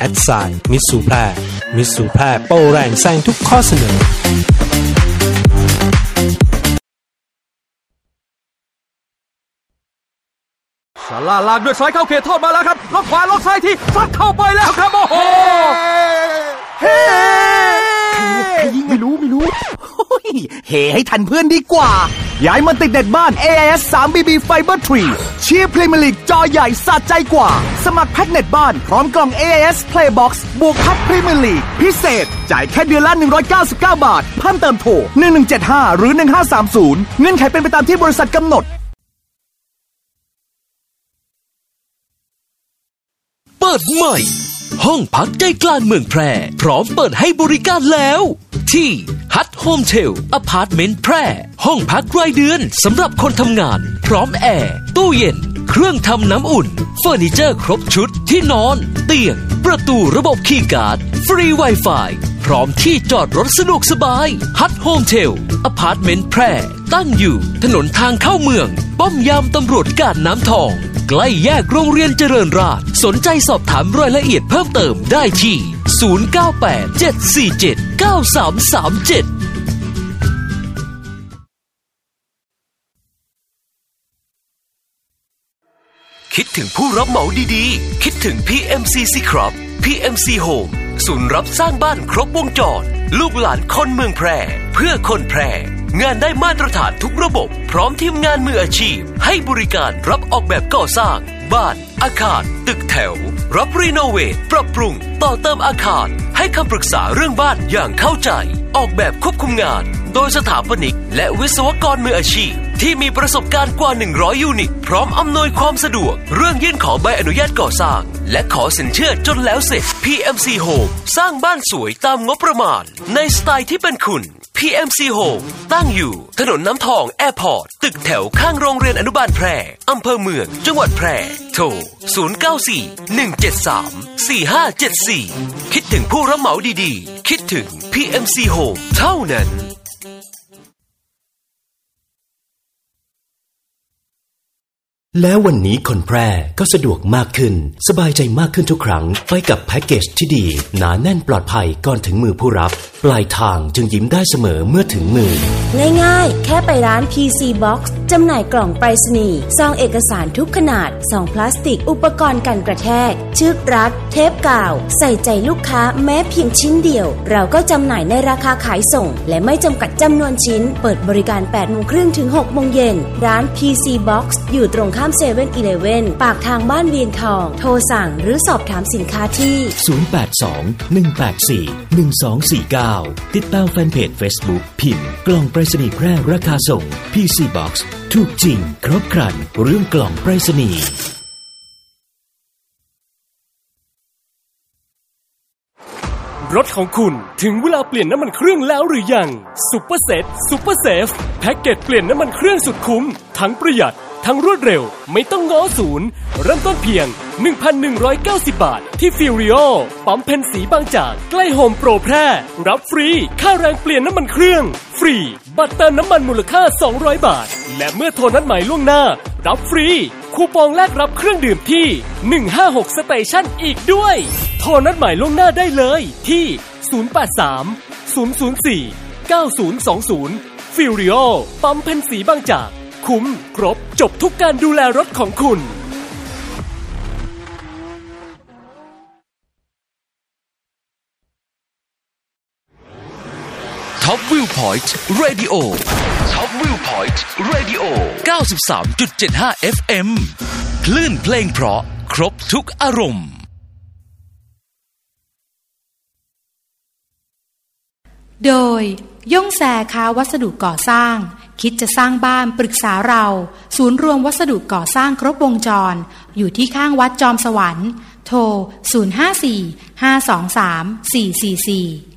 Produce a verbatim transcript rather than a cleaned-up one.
แอดไซน์มิตซูแพร่มิตซูแพร่โปรแรงแซงทุกข้อเสนอซาร่าลากด้วยซ้ายเข้าเขตโทษมาแล้วครับล็อกขวาล็อกซ้ายที่ซัดเข้าไปแล้วครับโอ้โหเฮ้ใครยิงไม่รู้ไม่รู้เฮ้ให้ทันเพื่อนดีกว่าย้ายมาติดเน็ตบ้าน เอ ไอ เอส ทรี บี บี Fiber ทรีเชียร์พรีเมียร์ลีกจอใหญ่สะใจกว่าสมัครแพ็กเน็ตบ้านพร้อมกล่อง เอ ไอ เอส Playbox บวกพัดพรีเมียร์ลีกพิเศษจ่ายแค่เดือนละหนึ่งร้อยเก้าสิบเก้าบาทเพิ่มเติมโทรหนึ่งหนึ่งเจ็ดห้าหรือหนึ่งห้าสามศูนย์เงื่อนไขเป็นไปตามที่บริษัทกำหนดเปิดใหม่ห้องพักใจกลางเมืองแพร่พร้อมเปิดให้บริการแล้วที่ Hut Hotel Apartment แพร่ห้องพักรายเดือนสำหรับคนทำงานพร้อมแอร์ตู้เย็นเครื่องทำน้ำอุ่นเฟอร์นิเจอร์ครบชุดที่นอนเตียงประตูระบบคีย์การ์ดฟรี Wi-Fi พร้อมที่จอดรถสะดวกสบาย Hut Hotel Apartment แพร่ตั้งอยู่ถนนทางเข้าเมืองป้อมยามตำรวจกาดน้ำทองใกล้แยกโรงเรียนเจริญราษฎร์สนใจสอบถามรายละเอียดเพิ่มเติมได้ที่ศูนย์ เก้า แปด เจ็ด สี่ เจ็ด เก้า สาม สาม เจ็ดคิดถึงผู้รับเหมาดีๆคิดถึง พี เอ็ม ซี สิครับ พี เอ็ม ซี Home ศูนย์รับสร้างบ้านครบวงจรลูกหลานคนเมืองแพร่เพื่อคนแพร่งานได้มาตรฐานทุกระบบพร้อมทีมงานมืออาชีพให้บริการรับออกแบบก่อสร้างบ้านอาคารตึกแถวรับรีโนเวทปรับปรุงต่อเติมอาคารให้คำปรึกษาเรื่องบ้านอย่างเข้าใจออกแบบควบคุมงานโดยสถาปนิกและวิศวกรมืออาชีพที่มีประสบการณ์กว่าหนึ่งร้อยยูนิตพร้อมอำนวยความสะดวกเรื่องยื่นขอใบอนุญาตก่อสร้างและขอสินเชื่อจนแล้วเสร็จ พี เอ็ม ซี Home สร้างบ้านสวยตามงบประมาณในสไตล์ที่เป็นคุณ พี เอ็ม ซี Home ตั้งอยู่ถนนน้ำทองแอร์พอร์ตตึกแถวข้างโรงเรียนอนุบาลแพร่อำเภอเมืองจังหวัดแพร่โทรศูนย์ เก้า สี่ หนึ่ง เจ็ด สาม สี่ ห้า เจ็ด สี่คิดถึงผู้รับเหมาดีๆคิดถึง พี เอ็ม ซี Home เท่านั้นแล้ววันนี้คนแพร่ก็สะดวกมากขึ้นสบายใจมากขึ้นทุกครั้งไปกับแพ็กเกจที่ดีหนาแน่นปลอดภัยก่อนถึงมือผู้รับปลายทางจึงยิ้มได้เสมอเมื่อถึงมือง่ายๆแค่ไปร้าน พี ซี Box จำหน่ายกล่องไปรษณีย์ซองเอกสารทุกขนาดซองพลาสติกอุปกรณ์กันกระแทกเชือกรัดเทปกาวใส่ใจลูกค้าแม้เพียงชิ้นเดียวเราก็จำหน่ายในราคาขายส่งและไม่จำกัดจำนวนชิ้นเปิดบริการ แปดโมงครึ่ง ถึง หกโมงเย็นร้าน พี ซี Box อยู่ตรงข้ามเซเว่นอีเลฟเว่นปากทางบ้านเวียงทองโทรสั่งหรือสอบถามสินค้าที่ศูนย์ แปด สอง หนึ่ง แปด สี่ หนึ่ง สอง สี่ เก้าติดตามแฟนเพจ Facebook พิมพ์กล่องไปรษณีย์แพร่ราคาส่ง พี ซี Box ถูกจริงครบครันเรื่องกล่องไปรษณีย์รถของคุณถึงเวลาเปลี่ยนน้ำมันเครื่องแล้วหรือยังซุปเปอร์เซตซุปเปอร์เซฟแพ็กเกจเปลี่ยนน้ำมันเครื่องสุดคุ้มทั้งประหยัดทั้งรวดเร็วไม่ต้องง้อศูนย์เริ่มต้นเพียง หนึ่งพันหนึ่งร้อยเก้าสิบ บาทที่ฟิวริโอปั๊มเพนสีบางจากใกล้โฮมโปรแพร่รับฟรีค่าแรงเปลี่ยนน้ำมันเครื่องฟรีบัตรเติมน้ำมันมูลค่าสองร้อยบาทและเมื่อโทรนัดหมายล่วงหน้ารับฟรีคูปองแลกรับเครื่องดื่มที่หนึ่งห้าหกสเตชันอีกด้วยโทรนัดหมายล่วงหน้าได้เลยที่ศูนย์ แปด สาม ศูนย์ ศูนย์ สี่ เก้า ศูนย์ สอง ศูนย์ฟิวริโอปั๊มเพนสีบางจากคุ้มครบจบทุกการดูแลรถของคุณท็อปวิวพอยต์เรดิโอท็อปวิวพอยต์เรดิโอ เก้าสิบสามจุดเจ็ดห้า เอฟ เอ็ม คลื่นเพลงเพราะครบทุกอารมณ์โดยย่งแซค้าวัสดุก่อสร้างคิดจะสร้างบ้านปรึกษาเราศูนย์รวมวัสดุก่อสร้างครบวงจรอยู่ที่ข้างวัดจอมสวรรค์โทรศูนย์ ห้า สี่ ห้า สอง สาม สี่ สี่ สี่